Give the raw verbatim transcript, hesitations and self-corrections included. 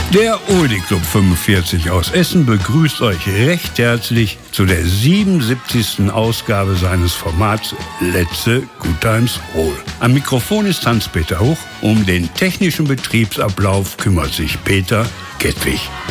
Der Oldie Club fünfundvierzig aus Essen begrüßt euch recht herzlich zu der siebenundsiebzigsten Ausgabe seines Formats Letze Good Times Roll. Am Mikrofon ist Hans-Peter Huch. Um den technischen Betriebsablauf kümmert sich Peter Kettwig.